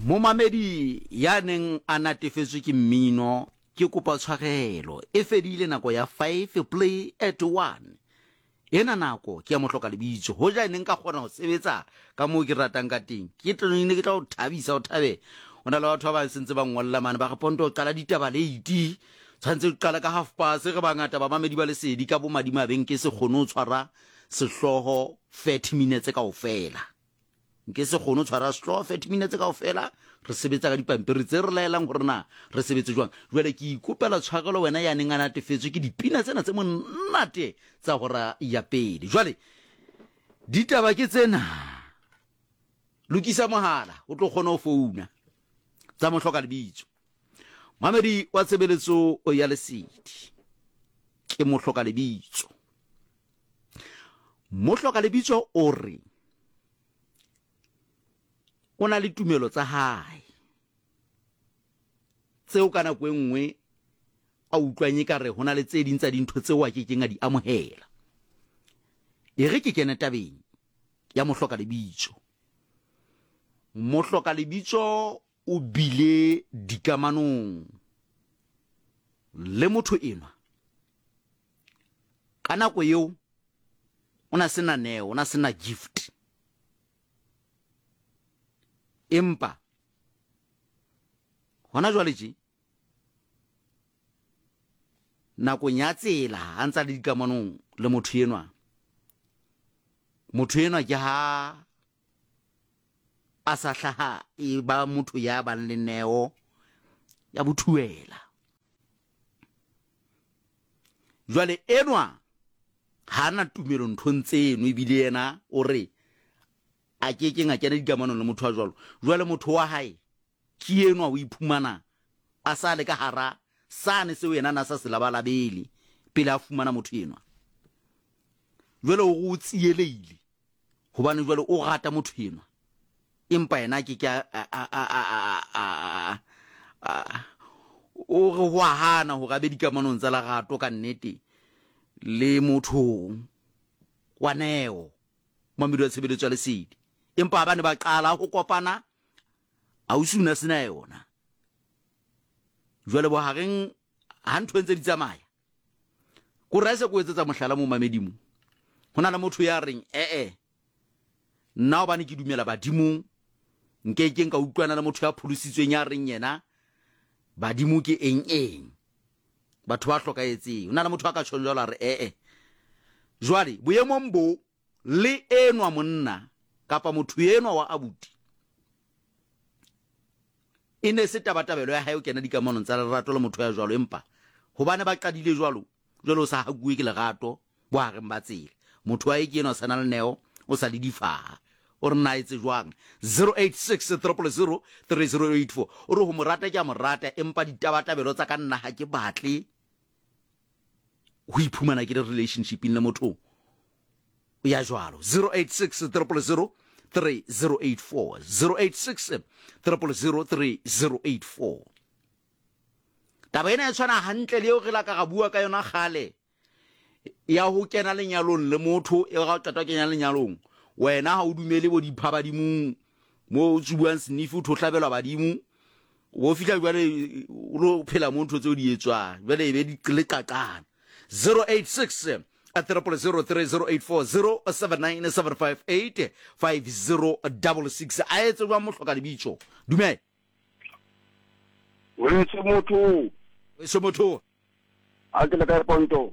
Momamedi ya neng a natefetswe ke mmino ke kopa tshwarelo e fedile nako ya 5 play at 1 ena nako ke ya mohloka lebitso hoja neng ka kgona ho sebetsa ka moo ke ratang ka teng ke tlone ke tla o thabisa o thabe ona le batho ba sentse ba ngolla mane ba re Ponto o qala ditaba late tshwantse o qala ka 30 re bangata ba mamedi ba lesedi ka bo madima benke se kgone o tshwara sehloho 30 minutes kaofela nke se kgone o tshwara sehloho 30 minutes kaofela re sebetsa ka dipampiri tse re laelang hore na re sebetse jwang jwale ke ikopela tshwarelo wena ya neng a natefetswe ke dipina tsena tse monate tsa hora ya pele jwale ditaba ke tsena lokisa mohala o tlo kgona ho founa tsa mohloka lebitso mamedi wa tshebeletso ya lesedi ke mohloka lebitso o re o na le tumelo tsa hae tseo kana nako enngwe a utlwanye ka re hona le tse ding tsa dintho tseo a kekeng a di amohela e re ke kene tabeng ya mohloka lebitso o bile dikamanong le motho enwa ka nako eo ona sena neo ona sena gift empa hona jwale je nako nya tsela a ntsa le dikamanong le motho enwa ke ha a sa hlaha e ba motho ya bang le neo ya bothuela jwale enwa hana tumelo nthong tseno ebile yena o re a kekeng a kena dikamanong le motho wa jwalo jwale motho wa hae ke enwa o iphumana a sa le ka hara sane seo yena na sa se labalabele pele a fumana motho enwa jwale o go tsieleile hobane jwale o rata motho enwa empa yena ke o re ho hana ho gabe dikamanong tsa lerato ka nnete le motho wa neo mamedi wa tshebeletso ya lesedi empa ba ne ba qala ho kopana a usuna sena yona jwale bohareng ha ntho ntse di tsamaya ko rese ko etsetsa mohlala mo mamedimo hona le motho ya reng nna ba ne ke dumela badimong nkekeng ka utlwana le motho ya pholositsweng ya reng yena badimo ke eng batho ba hlokaetseng hona le motho a ka tshonjwa re jwale boemong bo le enwa monna kapa motho enwa wa abuti ine se tabatabelo ya hae o kena dikamanong tsa lerato le motho ya jwalo empa hobane ba qadile jwalo o sa haguwe ke lerato bo hareng ba tsela motho wa ke enwa sana le neo o sa le difaha o re na etse jwang 086 000 3084 o re ho morata ke a morata empa ditabatabelo tsa ka nna ha ke batle ho iphumana ke le relationship le motho ya jwalo 086 000 3084 086 000 3084 taba ena e tshwana hantle le o re la ka bua ka yona gale ya ho kena lenyalong le motho e ga o qeta kenya lenyalong wena ha o dumele bo dipha badimo mo o tsubuang snifu thohlabelwa badimo o fihla jwale o lo phela mo ntho tse o di etswa jwale e be di qaqana 086 0003084 079758506 a etse jwa mohloka lebitso dumela weso motho a ke le ka Ponto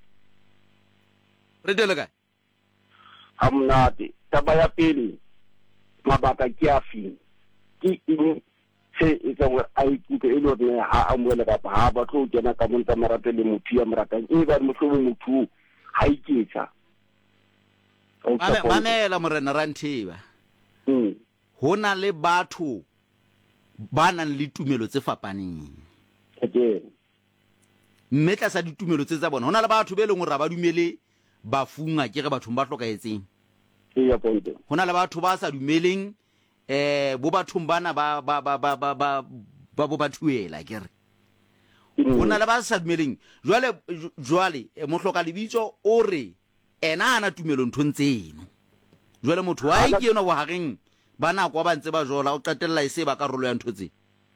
re tele kae amnate taba ya pele mabaka ke afi ke eng se etsa hore a ikutlwe e le hore ha a moela kapa ha ba tlo kena ka monta marato le motho ya moratang e ba mohlomong motho ha iketsa mamela morena Rantheba hona le batho ba nang le tumelo tse fapaneng mme tla sa ditumelo tse tsa bona hona le batho be leng hore ba dumele ba funga ke re batho ba hlokaetseng hona le batho ba sa dumeleng bo bathong bana ba bo bathuela ke re hona le ba sa dumeleng jwale mohloka lebitso o re ena ana tumelo nthong tseno jwale motho wa ke yena bo hareng ba nako ba ntse ba jola o qetella e se ba karolo ya ntho tse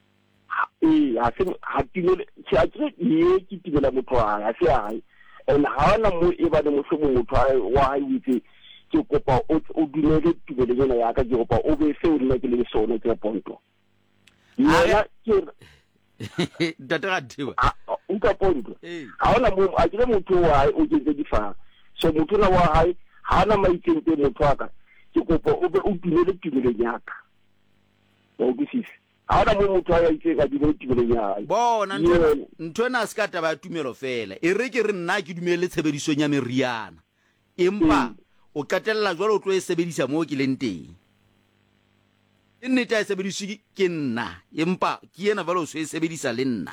ha timele ke timela motho a se hae and ha ona mo e ba le mohlomong motho wa hae witse ke kopa o dumele tumelo yena ya ka ke kopa o be se o nna ke le sona ke Ponto yena ke Data Diwa uka Ponto ha ona mo a ke motho wa hae o ke difa so motho na wa hae ha na maikente motho aka ke kopa o be o dumele tumelo ya ka o busisi ahora mo motho a itse ka di tumelo ya hae bona ntho na se ka taba ya tumelo fela e re ke re nna ke dumele tshebedisong ya meriana empa o qetella jwale o tlo e sebedisa mo ke leng teng e nnete a e sebediswe ke nna empa ke ena vale o se e sebedisa le nna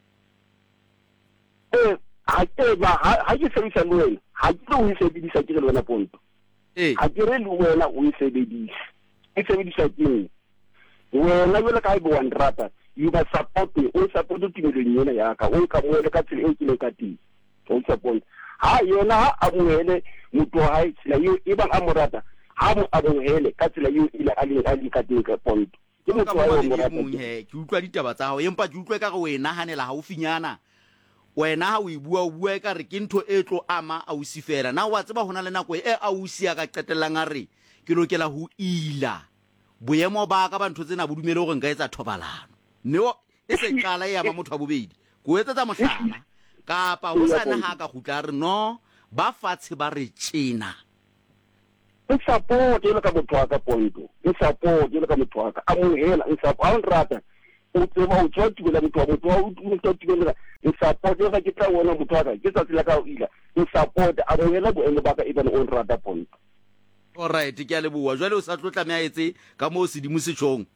ha ke sebedisa le wena ha ke o e sebedisa ke le wena Ponto ha ke re le wena o e sebedisa ke wena jwale ka ibo one rata you must support me o support tumelo yena ya ka o ka mo le ka tsela e ke le ka teng o support ha yena ha amohele motho wa hae tsela yo e bang a mo rata ha mo amohele ka tsela yo ile a le ka teng ka Ponto ke motho wa mo rata ke utlwa ditaba tsa hao empa ke utlwe ka go wena hanela haufinyana wena ha o ibua ka re ke ntho e tlo ama ausi fela na wa tseba hona le nako e ausi ya ka qetellang a re ke lokela ho ila boemo ba ka ba ntho tsena bo dumele hore nka etsa thobalano mme e se qala ya ba motho wa bobedi go etsetsa mohlala kapa ho sana ha ka gutla re no ba fatshe ba re tjena e support ile ka motho wa ka Ponto e support ile ka motho wa ka amohela e support rata o tseba o tswa tibela motho wa tibela e support ile ka ke tla wona motho wa ka ke tsatsela ka o ila e support amohela boemo ba ka e bana on rata Ponto. Alright ke a leboa jwale o sa tlo tlamea etse ka mo sedimo se tshong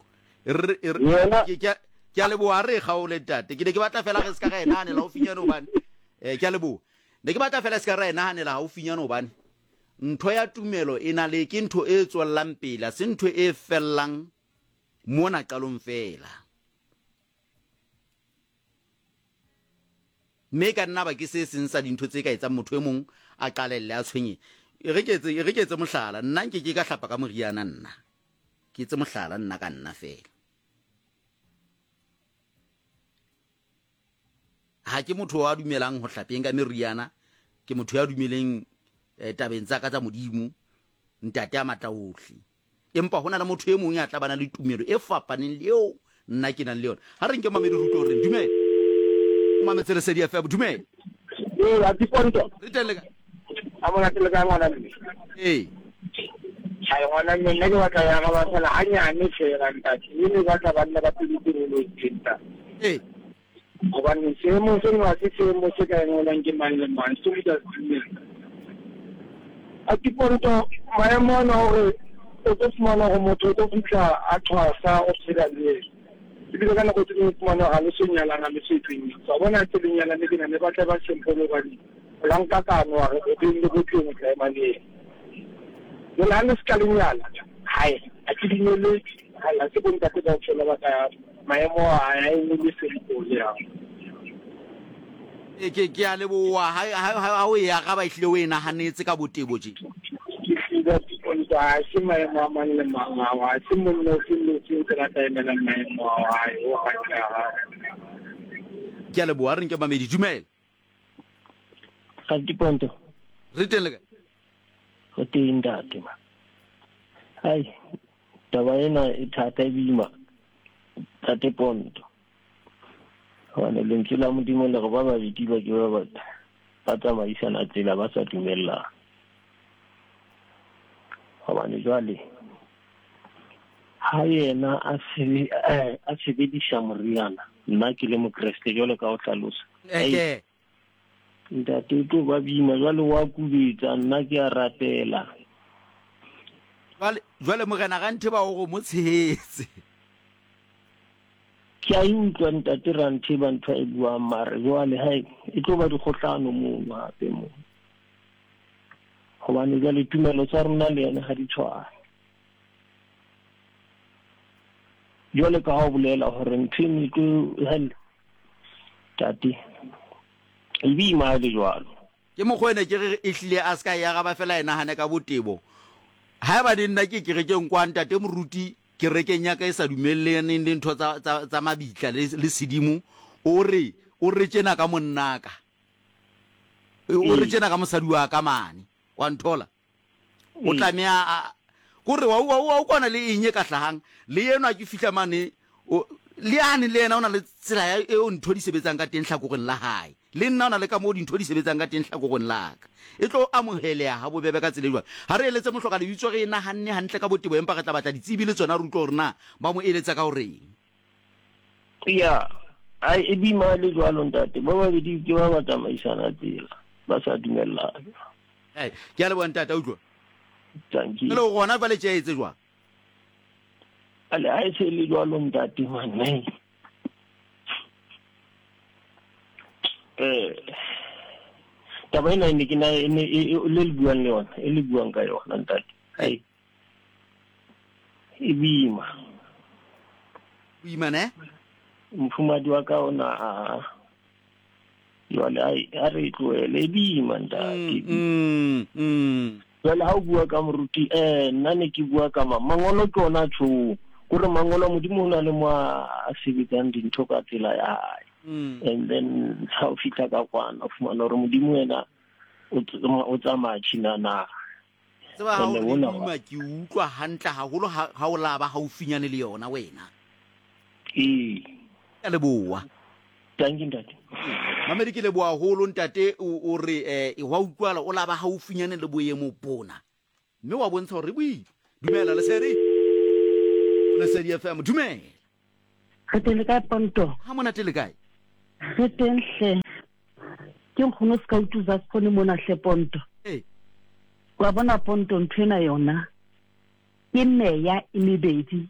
ke a leboa re gaole tate ke ne ke batla fela ge se ka ga ena hanela o finyane obane ke a leboa ne ke batla fela se ka ra ena hanela ha o finyane obane ntho ya tumelo e na le ke ntho e tswellang pele se ntho e fellang mona qalong fela me ka nna ba ke se seng sa dintho tse ka etsa motho e mong a qalelle a tshwenye re ke etse mohlala nna ke ka hlapa ka moriana nna ke etse mohlala nna ka nna fela ha ke motho wa dumelang ho hlapeng ka meriana ke motho ya dumeleng tabeng tsa ka tsa modimo ntate a matla ohle empa hona le motho e mong ya tla bana le tumelo e fapaneng leo nna ke nang le yona ha re nke mamedi ruto re dumela o mametse le sedi fa dumela a di Ponto re tele ka amona tele ka ngwana mme hai ngwana mme nne ke batla ya ga ba tsela hanyane fela ntate le ba tla banna ba pele le tsinta gobane seemo se ngwa se seemo se ka ngolang ke mang le mang se mo tsa a di Ponto maemo ana hore o tlo fumana go motho o tlo fitla a tshwasa o phela le ebile ka nako tse fumana ga le senyalana le setweng sa bona tse lenyalane ke na le batla ba sempolo ba di lanka ka no re o ding le botleng ka mane le la ne ska lenyala hai a ke dinele hala se bonta ke ba tsela ba ka maemo a e le sempolo ya ke a leboa ha o ya ga ba ihlile o ena hanetse ka botebo je da Ponto a se maemo a mang le mang wa se monno se le se ka taemela maemo a o ga ka ke a leboa re nke mamedi dumela ka di Ponto re tele ka go teng date ma hai taba ena e thata bima tate Ponto wana le ntla modimo le go ba ba diba ke ba tsamaisana tsela ba sa dumella gobane jwale ha yena a sebedisa moriana nna ke le mokreste jwale ka o tlhalosa ntate to ba bima jwale wa kubetsa nna ke a ratela jwale mogena ga nthe ba go mo tshetse ke a utlwa ntate ranthe ba ntho e bua mare jwale hai e tlo ba dikgotlano mo hape mo gobane jwale tumelo tsa rona le yena ga di tshwane jwale ka ga o bolela gore ntho e tlo hel tate e bima le jwalo ke mogwene ke re e hlile a ska ya ga ba fela ena hane ka botebo ha ba di nna ke re ke nkwa ntate moruti kerekeng ya ka e sa dumelleneng le ntho tsa mabitla le sedimo o re tjena ka monnaka o re tjena ka mosadi wa ka mane wa nthola o tlamea kore wa kwana le eng e ka hlahang le yena a ke fihla mane le ane le yena o na le tsela e o ntho di sebetsang ka teng hlakogeng la hae le nna o na le ka mo dintho di sebetsang ka teng hlakogeng la ka e tlo amoheleha ha bobebe ka tsela jwang ha re eletse mohloka lebitso re nahanne hantle ka botebo empa re tla batla ditsebi le tsona re utlwe hore na ba mo eletsa ka horeng ya ai e bima le jwalo ntate ba babedi ke ba tsamaisana tsela ba sa dumellana ke a le bona tata utlwa thank you le gona ba le tšaetse jwang ale a se le jwalo ntate manne taba ena ne ke na le buang le yona e le buang ka yona ntate ai e bima ne mfumadi wa ka ona jwale a re tloele e bima ntate jwale ha o bua ka moruti nna ne ke bua ka mangolo ke ona tšhong kore mangolo modimo o na le mo a sebetsang dintho ka tsela ya hae and then ha o fihla ka kwana o fumana hore modimo wena o tsamaya tjhinana tseba ha o bima ke utlwa hantle haholo ha o laba haufinyane le yona wena ka leboa tanki ntate mamedi ke leboa haholo ntate o re wa utlwala o laba haufinyane le boemo bona mme wa bontsha hore bui dumela le seri FM dumela re tele ka ponto ha mona tele kae re tenhle ke nkgono ska utuza skone mona hle ponto wa bona ponto nthwena yona ke meya imibedi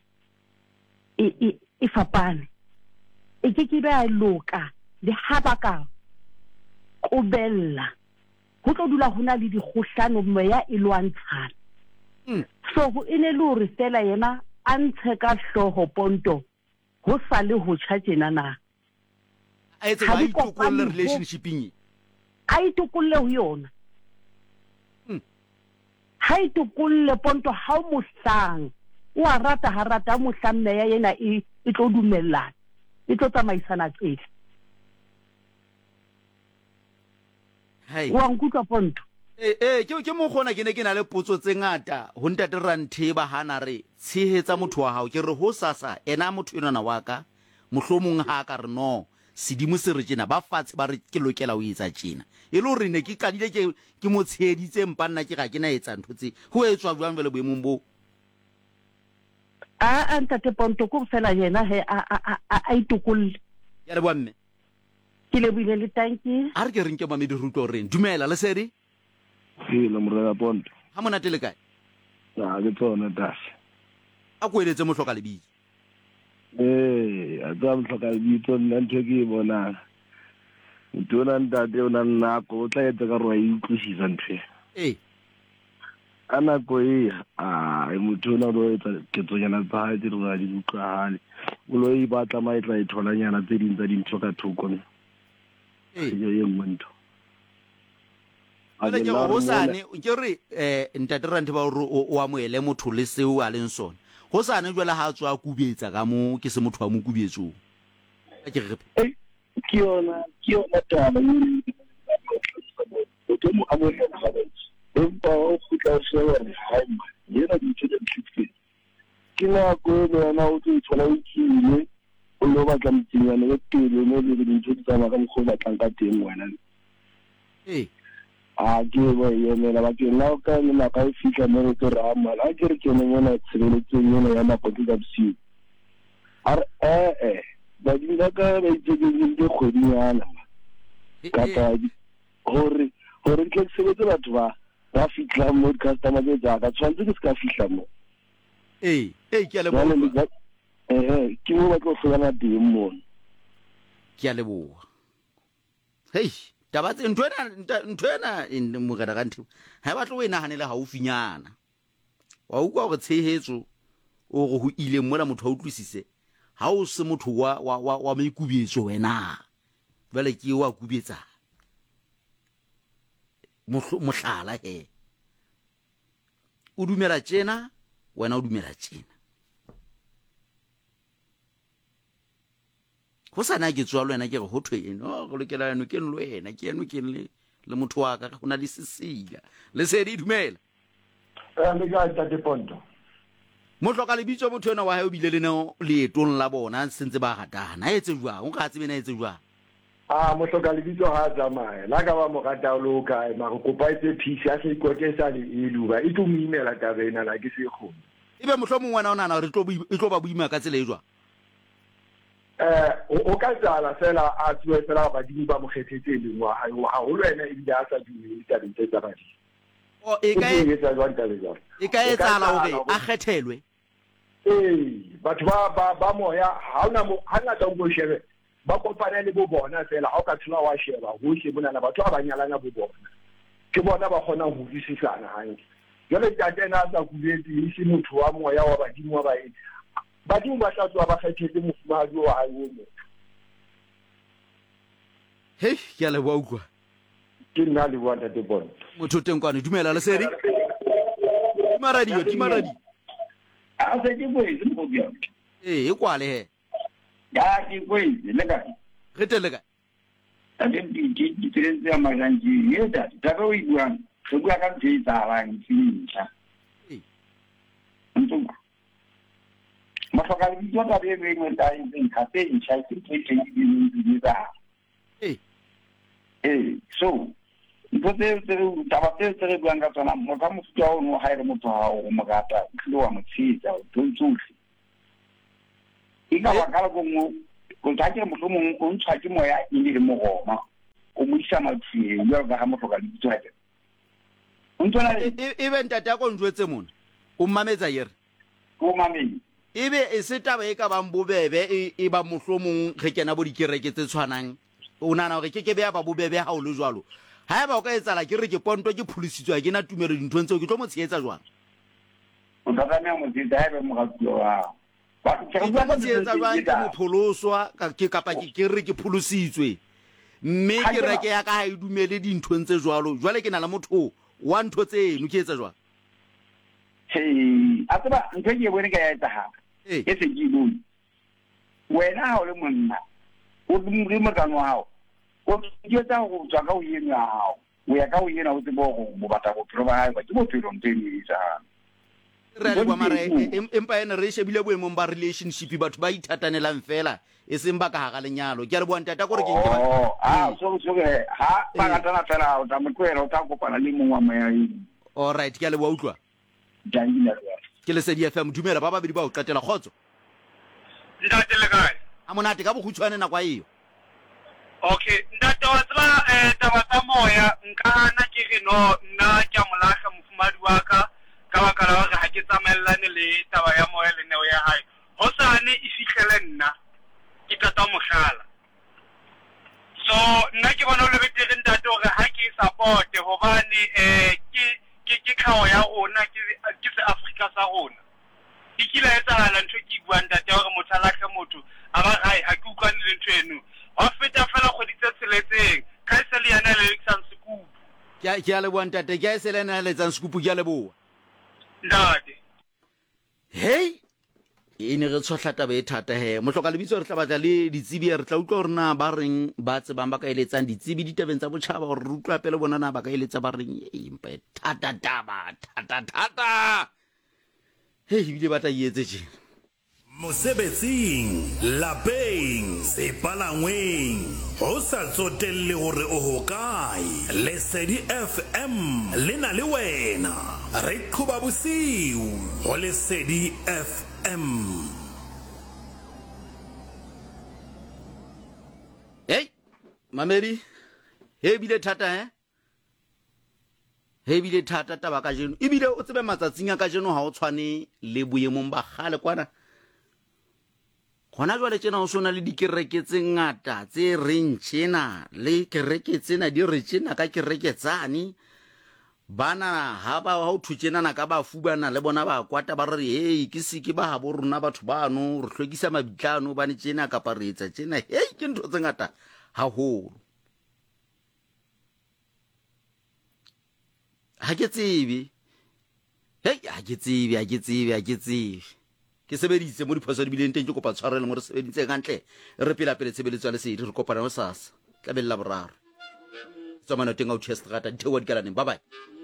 e fapane e ke ba loka le habaka kobella go tlo dula hona le dikgohlano meya e lwantshana so go ene le hore fela yena a ntshe ka hloho ponto go sa le ho tjhatjena na a etse ba itokolle relationshiping a itokolle ho yona ha itokolle ponto ha o mohlang o a rata ha rata mohlang meya yena e tlo dumellana e tlo tsamaisana tsela wa nkutlwa ponto ke mo gona ke ne ke na le potso tse ngata ho ntate Rantheba hana re tshehetsa motho wa hao ke re ho sasa ena motho enana wa ka mohlomong ha ka re no sedimo se re tjena ba fatshe ba re ke lokela ho etsa tjena e le hore ne ke qadile ke mo tsheheditse mpa nna ke ga ke na etsa ntho tse ho etswa jwang vele boemong bo a ntate ponto ko fela yena he a itokolle ya le bomme ke le buile le tanki a re ke reng ke mamedi ruto reng dumela le seri le morena ponto ha mona tele kae ke tsona tase a ko eletse mohloka lebitso a tsa mohloka lebitso nna ntho ke e bonang ntho ona ntate o na nako o tla etsa ka re wa e utlwisisa ntho ka nako motho ona lo etsa ketsonyana tsa hae tse di ga di utlwahale o lo e batla ma e tla e tholanyana tse ding tsa dintho ka thoko e nngwe ntho ke go sane ke re ntate Rantheba hore o amoele motho le seo a leng sona go sane jwale ha tswa kubetsa ka mo ke se motho wa mo kubetso ke re ke yona taba o temo amoela gabotse empa o khutla se wa haima yena dintho tse tlhitse ke nako e yona o tlo tshola o tsile o lo batla mtsinyana le pele mo le dintho tsa ba ka mkgo ba tlang ka teng wena ke ba yemela ba ke nna ka nna ka fitla mo re tsora mala ke re ke mona tshebeletseng yona ya mapotso ka bosiu ba dinga ka ba itsegeng ke kgwedinyana ka tadi hore ke sebetse batho ba fitla mo customer tse ja ka tshwantse ke ska fitla mo ke a leboha ke mo ba tlo fela teng mo ke a leboha taba tse ntho ena mo ga Rantheba ha ba tlo e nahanela haufinyana wa utlwa go tshehetso o go ile mola motho a utlwisise ha o se motho wa maikubetso wena bale ke wa kubetsa mohlala o dumela tjena wena o dumela tjena go sana ke tswa le wena ke re ho thwe no go lokela eno ke le wena ke eno ke le motho wa ka go na le sesila le se di dumela le ka tate Ponto mo tloka le bitso motho ena wa hae o bile le no leetong la bona sentse ba ratana a etse jwang o ka tsebe na etse jwang mo hloka le bitso ha tsamaya la ka ba mo rata lo ka ma go kopa etse phisi a se ikotesa le iluba e tlo mo imela tabena la ke se go ebe mohlomong wena o nana re tlo ba buima ka tsela e jwang o ka tsala fela a tswe fela ba di ba mo kgethetse le ngwa ha o le ena e di a sa di tabeng tsa ba di o e ka etsala hore a kgethelwe batho ba moya ha ona mo ha na tla go shebe ba kopana le bo bona fela ha o ka tsela wa sheba ho she bona batho ba banyalana bo bona ke bona ba kgona ho utlwisisana hantle jole tatena tsa kubetse se motho wa moya wa badimo wa bae badimo ba tla tswa ba kgethetse mofumadi wa hae o mo he ke le wa ukwa ke nna le wa tate bona motho teng kwane dumela le sedi maradi a se ke boetse mo bia e kwale he ya ke boetse le ka re tele ka tate di trense ya maganji ye da ba o ibuang se bua ka tsa ba ntsintsha ntuma mafaka le ditwa ba be be ngata e ntse ka se ntšha ke di ba so ntse taba tse buang ka tsona mo ka mo futwa o no haere motho ha o mo gata tlilo wa motsitsa o tsontsohle ika ba ka go mo go tla mo mongwe o ntshwa ke moya e le mo goma o mo isa matsie yo ga mo hloka le ditwa ke untona ebe ntata go njwetse mona o mmametsa yere o mamedi ebe e se taba e ka bang bobebe e ba mohlomong re kena bo dikereke tse tshwanang o nana gore ke be ya ba bobebe ha o le jwalo ha ba o ka etsala ke re ke Ponto ke phulisitswa ke na tumelo dintho tseo ke tlo mo tsheetsa jwang o tsamaya mo di dai be mo ga tloa ba ke mo tsheetsa jwang ke mo pholoswa ke kapa ke re ke phulisitswe mme ke reke ya ka ha e dumele dintho tse jwalo jwale ke na la motho wa ntho tseno ke etsa jwang a tsaba ntho ke bone ka ya etsa ha e se ke bone wena ha o le monna o dumile mokano hao o tsetsa go tswa ka o yena hao o ya ka o yena o tsebo go mo batla go phelo ba hae ba ke mo phelo nteni isa re le kwa mare empa ene re shebile boemong ba relationship batho ba ithathanelang fela e seng ba ka ga lenyalo ke a le bua ntata gore ke so ha ba gatana fela o tla motlwela o tla kopana le mongwe wa moya all right ke a le bua utlwa ke le Sedi FM dumela ba babedi ba o qetela khotso ntate le kae a monate ka bogutshwane na kwa eo okay ntate wa tsela taba tsa moya nka ke re no nna ke molaga mofumadi wa ka baka la gore ha ke tsamaellane le taba ya moya le neo ya hae ho sane e fihlele nna ke tata mohlala so nna ke bona le betere ntate gore ha ke support hobane ke tlhaho ya rona ke se Afrika sa rona ke kila etsahala ntho ke buang ntate gore motho a lahle motho a ba gae ha ke utlwane le ntho eno wa feta fela kgwedi tse tsheletseng ka e se le yana le Alexander Sekupu ke a le bua ntate ke a e se le yana le Alexander Sekupu ke a le bua ntate hey e ne re tshotla taba e thata he mohloka lebitso re tla batla le ditsebi re tla utlwa gore na ba reng ba tsebang ba ka eletsang ditsebi ditabeng tsa botšhaba gore re utlwa pele bona na ba ka eletsa ba reng empa thata he ebile ba tla etse tjena mosebetsing lapeng sepalangweng ho sa tsotelle gore o hokae Lesedi FM le na le wena re qhuba bosiu ho Lesedi FM hey mamedi he bile thata he bile thata taba ka jeno ebile o tsebe matsatsing a ka jeno ha o tshwane le boemong ba gale kwana gona jwale tsena o sona le dikereke tse ngata tse rentšena le kereke tsena di re tsena ka kereke tsane bana ha ba ha o thutsenana ka ba fubana le bona ba kwata ba re hey ke se ke ba ha bo rona batho bano re hlokisa mabitlano bane tsena ka paretsa tsena hey ke ntho tse ngata ha ho ha ke tsebe hey ha ke tsebe ke sebeditse mo diphoso di bileng teng ke kopa tshwarelo mo re sebeditse gantle re pela pele tshebeletso ya lesedi re kopana mo sasa tla bella boraro tsomana teng a utshia strata dithewa di kalaneng bye bye